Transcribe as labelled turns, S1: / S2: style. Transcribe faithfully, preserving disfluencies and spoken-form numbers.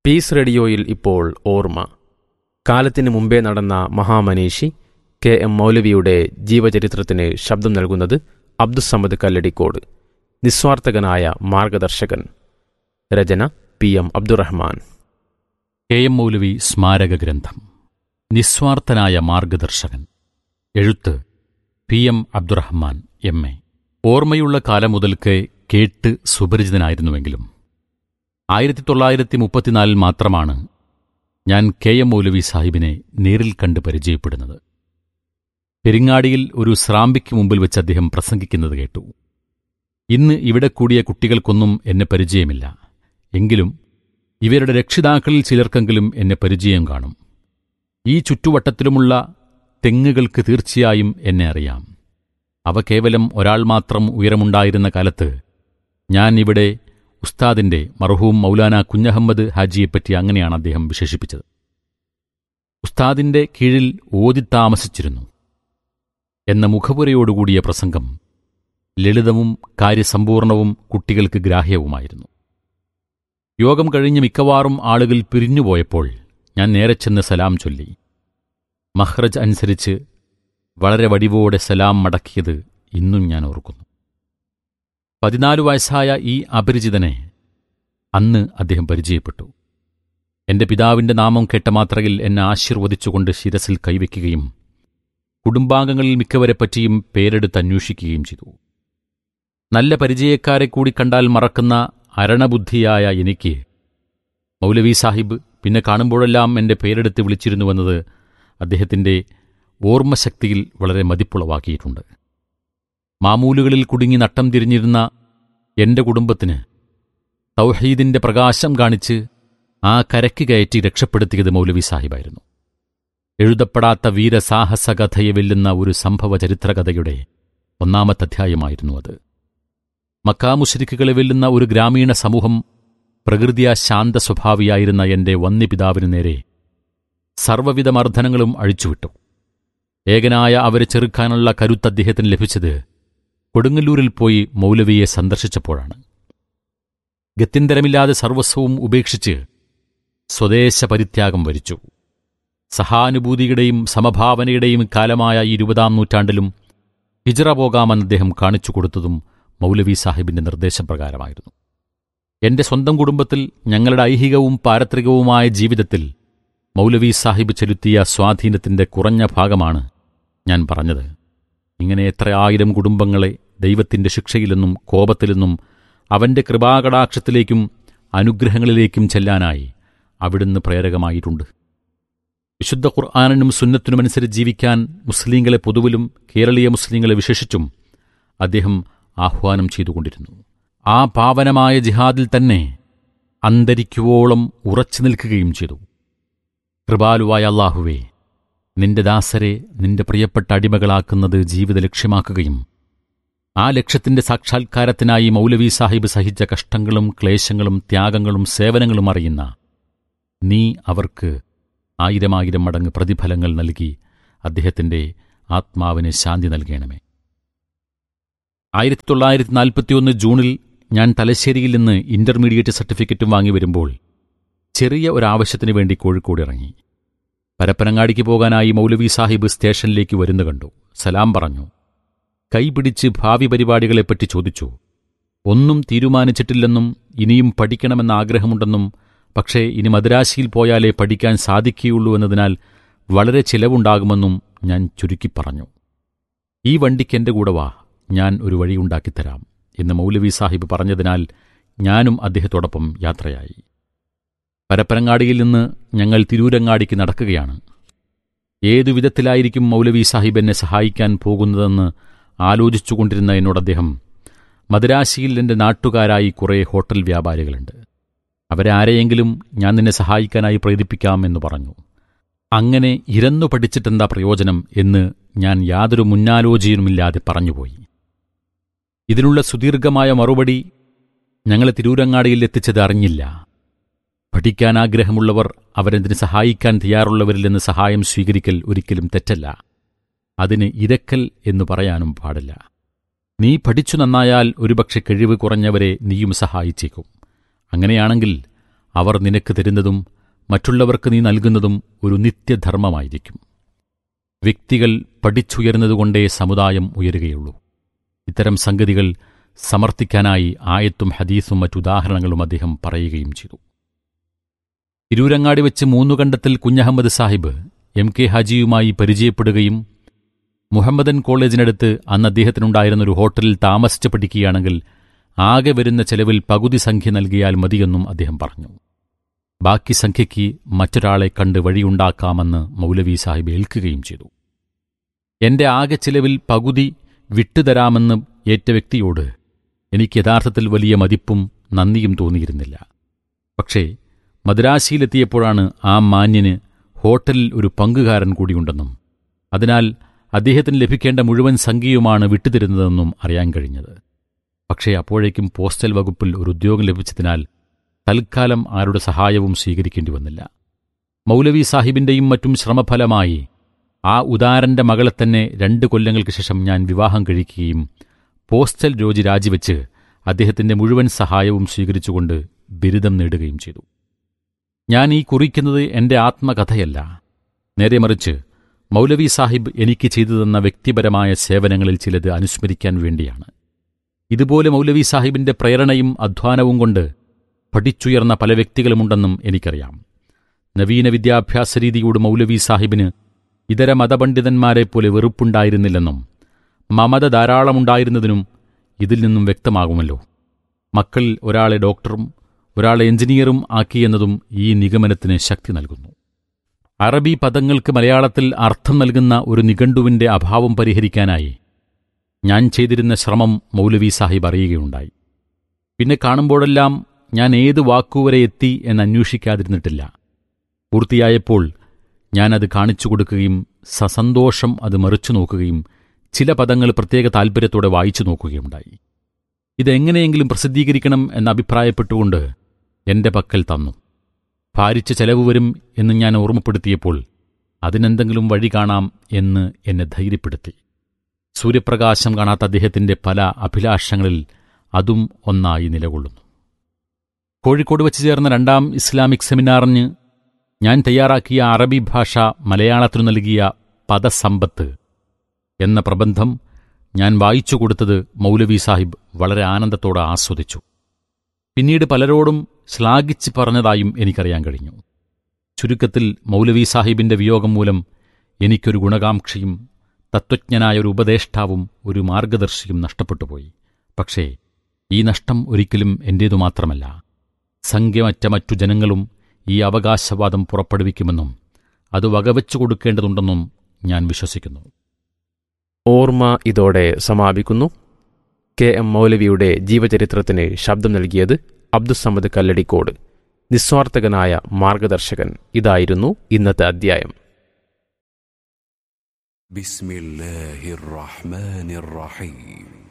S1: Piece റേഡിയോയിൽ ഇപ്പോൾ ഓർമ്മ. കാലത്തിന് മുമ്പേ നടന്ന മഹാമനീഷി കെ എം മൗലവിയുടെ ജീവചരിത്രത്തിന് ശബ്ദം നൽകുന്നത് അബ്ദുസ്സമദ് കല്ലടിക്കോട്. നിസ്വാർത്ഥകനായ മാർഗദർശകൻ. രചന P M Abdurahman.
S2: K M മൗലവി സ്മാരക ഗ്രന്ഥം നിസ്വാർത്ഥനായ മാർഗദർശകൻ. എഴുത്ത് P M Abdurahman M A. ഓർമ്മയുള്ള കാലം മുതൽക്ക് കേട്ട് സുപരിചിതനായിരുന്നുവെങ്കിലും ആയിരത്തി തൊള്ളായിരത്തി മുപ്പത്തിനാലിൽ മാത്രമാണ് ഞാൻ കെ എം മൗലവി സാഹിബിനെ നേരിൽ കണ്ട് പരിചയപ്പെടുന്നത്. പെരിങ്ങാടിയിൽ ഒരു സ്രാമ്പിക്ക് മുമ്പിൽ വെച്ച് അദ്ദേഹം പ്രസംഗിക്കുന്നത് കേട്ടു. ഇന്ന് ഇവിടെ കൂടിയ കുട്ടികൾക്കൊന്നും എന്നെ പരിചയമില്ല. എങ്കിലും ഇവരുടെ രക്ഷിതാക്കളിൽ ചിലർക്കെങ്കിലും എന്നെ പരിചയം കാണും. ഈ ചുറ്റുവട്ടത്തിലുമുള്ള തെങ്ങുകൾക്ക് തീർച്ചയായും എന്നെ അറിയാം. അവ കേവലം ഒരാൾ മാത്രം ഉയരമുണ്ടായിരുന്ന കാലത്ത് ഞാൻ ഇവിടെ ഉസ്താദിന്റെ മർഹൂം മൗലാന കുഞ്ഞഹമ്മദ് ഹാജിയെപ്പറ്റി അങ്ങനെയാണ് അദ്ദേഹം വിശേഷിപ്പിച്ചത്. ഉസ്താദിന്റെ കീഴിൽ ഓതിത്താമസിച്ചിരുന്നു എന്ന മുഖപുരയോടുകൂടിയ പ്രസംഗം ലളിതവും കാര്യസമ്പൂർണവും കുട്ടികൾക്ക് ഗ്രാഹ്യവുമായിരുന്നു. യോഗം കഴിഞ്ഞ് മിക്കവാറും ആളുകൾ പിരിഞ്ഞുപോയപ്പോൾ ഞാൻ നേരെ ചെന്ന് സലാം ചൊല്ലി. മഹ്റജ് അനുസരിച്ച് വളരെ വടിവോടെ സലാം മടക്കിയത് ഇന്നും ഞാൻ ഓർക്കുന്നു. പതിനാലു വയസ്സായ ഈ അപരിചിതനെ അന്ന് അദ്ദേഹം പരിചയപ്പെട്ടു. എന്റെ പിതാവിന്റെ നാമം കേട്ട മാത്രയിൽ എന്നെ ആശീർവദിച്ചുകൊണ്ട് ശിരസിൽ കൈവയ്ക്കുകയും കുടുംബാംഗങ്ങളിൽ മിക്കവരെപ്പറ്റിയും പേരെടുത്ത് അന്വേഷിക്കുകയും ചെയ്തു. നല്ല പരിചയക്കാരെ കൂടി കണ്ടാൽ മറക്കുന്ന അരണബുദ്ധിയായ എനിക്ക് മൗലവി സാഹിബ് പിന്നെ കാണുമ്പോഴെല്ലാം എന്റെ പേരെടുത്ത് വിളിച്ചിരുന്നുവെന്നത് അദ്ദേഹത്തിന്റെ ഓർമ്മശക്തിയിൽ വളരെ മതിപ്പുളവാക്കിയിട്ടുണ്ട്. മാമൂലുകളിൽ കുടുങ്ങി നട്ടം തിരിഞ്ഞിരുന്ന എന്റെ കുടുംബത്തിന് തൗഹീദിന്റെ പ്രകാശം കാണിച്ച് ആ കരയ്ക്ക് കയറ്റി രക്ഷപ്പെടുത്തിയത് മൗലവി സാഹിബായിരുന്നു. എഴുതപ്പെടാത്ത വീരസാഹസകഥയെ വെല്ലുന്ന ഒരു സംഭവ ചരിത്രകഥയുടെ ഒന്നാമത്തെ അധ്യായമായിരുന്നു അത്. മക്കാ മുശ്രിക്കുകളെ വെല്ലുന്ന ഒരു ഗ്രാമീണ സമൂഹം പ്രകൃതിയാ ശാന്ത സ്വഭാവിയായിരുന്ന എന്റെ വന്യപിതാവിനു നേരെ സർവ്വവിധ മർദ്ദനങ്ങളും അഴിച്ചുവിട്ടു. ഏകനായ അവരെ ചെറുക്കാനുള്ള കരുത്ത് അദ്ദേഹത്തിന് ലഭിച്ചത് കൊടുങ്ങല്ലൂരിൽ പോയി മൗലവിയെ സന്ദർശിച്ചപ്പോഴാണ്. ഗത്യന്തരമില്ലാതെ സർവസ്വവും ഉപേക്ഷിച്ച് സ്വദേശ പരിത്യാഗം വരിച്ചു. സഹാനുഭൂതിയുടെയും സമഭാവനയുടെയും കാലമായ ഈ ഇരുപതാം നൂറ്റാണ്ടിലും ഹിജ്റ പോകാമെന്ന് അദ്ദേഹം കാണിച്ചു കൊടുത്തതും മൗലവി സാഹിബിന്റെ നിർദ്ദേശപ്രകാരമായിരുന്നു. എന്റെ സ്വന്തം കുടുംബത്തിൽ ഞങ്ങളുടെ ഐഹികവും പാരത്രികവുമായ ജീവിതത്തിൽ മൗലവി സാഹിബ് ചെലുത്തിയ സ്വാധീനത്തിന്റെ കുറഞ്ഞ ഭാഗമാണ് ഞാൻ പറഞ്ഞത്. ഇങ്ങനെ എത്ര ആയിരം കുടുംബങ്ങളെ ദൈവത്തിന്റെ ശിക്ഷയിൽ നിന്നും കോപത്തിൽ നിന്നും അവന്റെ കൃപാകടാക്ഷത്തിലേക്കും അനുഗ്രഹങ്ങളിലേക്കും ചെല്ലാനായി അവിടുന്ന് പ്രേരകമായിട്ടുണ്ട്. വിശുദ്ധ ഖുർആനിനും സുന്നത്തിനുമനുസരിച്ച് ജീവിക്കാൻ മുസ്ലിങ്ങളെ പൊതുവിലും കേരളീയ മുസ്ലിങ്ങളെ വിശേഷിച്ചും അദ്ദേഹം ആഹ്വാനം ചെയ്തുകൊണ്ടിരുന്നു. ആ പാവനമായ ജിഹാദിൽ തന്നെ അന്തരിക്കുവോളം ഉറച്ചു നിൽക്കുകയും ചെയ്തു. കൃപാലുവായ അല്ലാഹുവേ, നിന്റെ ദാസരെ നിന്റെ പ്രിയപ്പെട്ട അടിമകളാക്കുന്നത് ജീവിത ലക്ഷ്യമാക്കുകയും ആ ലക്ഷ്യത്തിന്റെ സാക്ഷാത്കാരത്തിനായി മൗലവി സാഹിബ് സഹിച്ച കഷ്ടങ്ങളും ക്ലേശങ്ങളും ത്യാഗങ്ങളും സേവനങ്ങളും അറിയുന്ന നീ അവർക്ക് ആയിരമായിരം മടങ്ങ് പ്രതിഫലങ്ങൾ നൽകി അദ്ദേഹത്തിന്റെ ആത്മാവിന് ശാന്തി നൽകണമേ. ആയിരത്തി തൊള്ളായിരത്തി നാൽപ്പത്തിയൊന്ന് ജൂണിൽ ഞാൻ തലശ്ശേരിയിൽ നിന്ന് ഇന്റർമീഡിയറ്റ് സർട്ടിഫിക്കറ്റും വാങ്ങി വരുമ്പോൾ ചെറിയ ഒരാവശ്യത്തിനു വേണ്ടി കോഴിക്കോട് ഇറങ്ങി. പരപ്പനങ്ങാടിക്ക് പോകാനായി മൗലവി സാഹിബ് സ്റ്റേഷനിലേക്ക് വരുന്നു കണ്ടു. സലാം പറഞ്ഞു. കൈപിടിച്ച് ഭാവി പരിപാടികളെപ്പറ്റി ചോദിച്ചു. ഒന്നും തീരുമാനിച്ചിട്ടില്ലെന്നും ഇനിയും പഠിക്കണമെന്ന ആഗ്രഹമുണ്ടെന്നും പക്ഷേ ഇനി മദ്രാശിയിൽ പോയാലേ പഠിക്കാൻ സാധിക്കുകയുള്ളൂ എന്നതിനാൽ വളരെ ചിലവുണ്ടാകുമെന്നും ഞാൻ ചുരുക്കി പറഞ്ഞു. ഈ വണ്ടിക്ക് എന്റെ കൂടെ വാ, ഞാൻ ഒരു വഴിയുണ്ടാക്കിത്തരാം എന്ന് മൗലവി സാഹിബ് പറഞ്ഞതിനാൽ ഞാനും അദ്ദേഹത്തോടൊപ്പം യാത്രയായി. പരപ്പനങ്ങാടിയിൽ നിന്ന് ഞങ്ങൾ തിരൂരങ്ങാടിക്ക് നടക്കുകയാണ്. ഏതു വിധത്തിലായിരിക്കും മൗലവി സാഹിബ് എന്നെ സഹായിക്കാൻ പോകുന്നതെന്ന് ആലോചിച്ചുകൊണ്ടിരുന്ന എന്നോട് അദ്ദേഹം, മദ്രാശിയിൽ എന്റെ നാട്ടുകാരായി കുറേ ഹോട്ടൽ വ്യാപാരികളുണ്ട്, അവരെ ആരെയെങ്കിലും ഞാൻ നിന്നെ സഹായിക്കാനായി പ്രേരിപ്പിക്കാം എന്ന് പറഞ്ഞു. അങ്ങനെ ഇരന്നു പഠിച്ചിട്ടെന്താ പ്രയോജനം എന്ന് ഞാൻ യാതൊരു മുന്നാലോചനയുമില്ലാതെ പറഞ്ഞുപോയി. ഇതിനുള്ള സുദീർഘമായ മറുപടി ഞങ്ങളെ തിരൂരങ്ങാടിയിൽ എത്തിച്ചത് അറിഞ്ഞില്ല. പഠിക്കാൻ ആഗ്രഹമുള്ളവർ അവരെന്തിന് സഹായിക്കാൻ തയ്യാറുള്ളവരിൽ നിന്ന് സഹായം സ്വീകരിക്കൽ ഒരിക്കലും തെറ്റല്ല. അതിന് ഇരക്കൽ എന്നു പറയാനും പാടില്ല. നീ പഠിച്ചു നന്നായാൽ ഒരുപക്ഷെ കഴിവ് കുറഞ്ഞവരെ നീയും സഹായിച്ചേക്കും. അങ്ങനെയാണെങ്കിൽ അവർ നിനക്ക് തരുന്നതും മറ്റുള്ളവർക്ക് നീ നൽകുന്നതും ഒരു നിത്യധർമ്മമായിരിക്കും. വ്യക്തികൾ പഠിച്ചുയർന്നതുകൊണ്ടേ സമുദായം ഉയരുകയുള്ളൂ. ഇത്തരം സംഗതികൾ സമർത്ഥിക്കാനായി ആയത്തും ഹദീസും മറ്റുദാഹരണങ്ങളും അദ്ദേഹം പറയുകയും ചെയ്തു. തിരൂരങ്ങാടി വെച്ച് മൂന്നുകണ്ടത്തിൽ കുഞ്ഞഹമ്മദ് സാഹിബ് എം കെ ഹാജിയുമായി പരിചയപ്പെടുകയും മുഹമ്മദൻ കോളേജിനടുത്ത് അന്ന് അദ്ദേഹത്തിനുണ്ടായിരുന്ന ഒരു ഹോട്ടലിൽ താമസിച്ച് പഠിക്കുകയാണെങ്കിൽ ആകെ വരുന്ന ചെലവിൽ പകുതി സംഖ്യ നൽകിയാൽ മതിയെന്നും അദ്ദേഹം പറഞ്ഞു. ബാക്കി സംഖ്യയ്ക്ക് മറ്റൊരാളെ കണ്ട് വഴിയുണ്ടാക്കാമെന്ന് മൗലവി സാഹിബ് ഏൽക്കുകയും ചെയ്തു. എന്റെ ആകെ ചെലവിൽ പകുതി വിട്ടുതരാമെന്ന് ഏറ്റ വ്യക്തിയോട് എനിക്ക് യഥാർത്ഥത്തിൽ വലിയ മതിപ്പും നന്ദിയും തോന്നിയിരുന്നില്ല. പക്ഷേ മദ്രാശിയിലെത്തിയപ്പോഴാണ് ആ മാന്യന് ഹോട്ടലിൽ ഒരു പങ്കുകാരൻ കൂടിയുണ്ടെന്നും അതിനാൽ അദ്ദേഹത്തിന് ലഭിക്കേണ്ട മുഴുവൻ സംഖ്യയുമാണ് വിട്ടുതരുന്നതെന്നും അറിയാൻ കഴിഞ്ഞത്. പക്ഷേ അപ്പോഴേക്കും പോസ്റ്റൽ വകുപ്പിൽ ഒരു ഉദ്യോഗം ലഭിച്ചതിനാൽ തൽക്കാലം ആരുടെ സഹായവും സ്വീകരിക്കേണ്ടി വന്നില്ല. മൗലവി സാഹിബിന്റെയും മറ്റും ശ്രമഫലമായി ആ ഉദാരന്റെ മകളെ തന്നെ രണ്ട് കൊല്ലങ്ങൾക്ക് ശേഷം ഞാൻ വിവാഹം കഴിക്കുകയും പോസ്റ്റൽ ജോലി രാജിവെച്ച് അദ്ദേഹത്തിന്റെ മുഴുവൻ സഹായവും സ്വീകരിച്ചുകൊണ്ട് ബിരുദം നേടുകയും ചെയ്തു. ഞാൻ ഈ കുറിക്കുന്നത് എന്റെ ആത്മകഥയല്ല, നേരെ മറിച്ച് മൗലവി സാഹിബ് എനിക്ക് ചെയ്തു തന്ന വ്യക്തിപരമായ സേവനങ്ങളിൽ ചിലത് അനുസ്മരിക്കാൻ വേണ്ടിയാണ്. ഇതുപോലെ മൗലവി സാഹിബിന്റെ പ്രേരണയും അധ്വാനവും കൊണ്ട് പഠിച്ചുയർന്ന പല വ്യക്തികളുമുണ്ടെന്നും എനിക്കറിയാം. നവീന വിദ്യാഭ്യാസ രീതിയോട് മൗലവി സാഹിബിന് ഇതര മതപണ്ഡിതന്മാരെപ്പോലെ വെറുപ്പുണ്ടായിരുന്നില്ലെന്നും മമത ധാരാളമുണ്ടായിരുന്നതിനും ഇതിൽ നിന്നും വ്യക്തമാകുമല്ലോ. മക്കളിൽ ഒരാളെ ഡോക്ടറും ഒരാളെ എഞ്ചിനീയറും ആക്കിയെന്നതും ഈ നിഗമനത്തിന് ശക്തി നൽകുന്നു. അറബി പദങ്ങൾക്ക് മലയാളത്തിൽ അർത്ഥം നൽകുന്ന ഒരു നിഘണ്ടുവിന്റെ അഭാവം പരിഹരിക്കാനായി ഞാൻ ചെയ്തിരുന്ന ശ്രമം മൗലവി സാഹിബ് അറിയുകയുണ്ടായി. പിന്നെ കാണുമ്പോഴെല്ലാം ഞാൻ ഏത് വാക്കുവരെ എത്തി എന്നന്വേഷിക്കാതിരുന്നിട്ടില്ല. പൂർത്തിയായപ്പോൾ ഞാനത് കാണിച്ചു കൊടുക്കുകയും സസന്തോഷം അത് മറിച്ചു നോക്കുകയും ചില പദങ്ങൾ പ്രത്യേക താൽപ്പര്യത്തോടെ വായിച്ചു നോക്കുകയുണ്ടായി. ഇതെങ്ങനെയെങ്കിലും പ്രസിദ്ധീകരിക്കണം എന്നഭിപ്രായപ്പെട്ടുകൊണ്ട് എന്റെ പക്കൽ തന്നു. ഭാരിച്ച ചെലവ് വരും എന്ന് ഞാൻ ഓർമ്മപ്പെടുത്തിയപ്പോൾ അതിനെന്തെങ്കിലും വഴി കാണാം എന്ന് എന്നെ ധൈര്യപ്പെടുത്തി. സൂര്യപ്രകാശം കാണാത്ത അദ്ദേഹത്തിന്റെ പല അഭിലാഷങ്ങളിൽ അതും ഒന്നായി നിലകൊള്ളുന്നു. കോഴിക്കോട് വച്ച് ചേർന്ന രണ്ടാം ഇസ്ലാമിക് സെമിനാറിന് ഞാൻ തയ്യാറാക്കിയ അറബി ഭാഷ മലയാളത്തിനു നൽകിയ പദസമ്പത്ത് എന്ന പ്രബന്ധം ഞാൻ വായിച്ചു കൊടുത്തത് മൗലവി സാഹിബ് വളരെ ആനന്ദത്തോടെ ആസ്വദിച്ചു. പിന്നീട് പലരോടും ശ്ലാഘിച്ച് പറഞ്ഞതായും എനിക്കറിയാൻ കഴിഞ്ഞു. ചുരുക്കത്തിൽ മൗലവി സാഹിബിന്റെ വിയോഗം മൂലം എനിക്കൊരു ഗുണകാംക്ഷിയും തത്വജ്ഞനായ ഒരു ഉപദേഷ്ടാവും ഒരു മാർഗദർശിയും നഷ്ടപ്പെട്ടുപോയി. പക്ഷേ ഈ നഷ്ടം ഒരിക്കലും എന്റേതു മാത്രമല്ല. സംഖ്യമറ്റ മറ്റു ജനങ്ങളും ഈ അവകാശവാദം പുറപ്പെടുവിക്കുമെന്നും അത് വകവെച്ചു കൊടുക്കേണ്ടതുണ്ടെന്നും ഞാൻ വിശ്വസിക്കുന്നു.
S1: ഓർമ്മ ഇതോടെ സമാപിക്കുന്നു. കെ എം മൗലവിയുടെ ജീവചരിത്രത്തിന് ശബ്ദം നൽകിയത് അബ്ദുസ്സമദ് കല്ലടിക്കോട്. നിസ്വാർത്ഥകനായ മാർഗദർശകൻ. ഇതായിരുന്നു ഇന്നത്തെ അധ്യായം.
S3: ബിസ്മില്ലാഹിർ റഹ്മാനിർ റഹീം.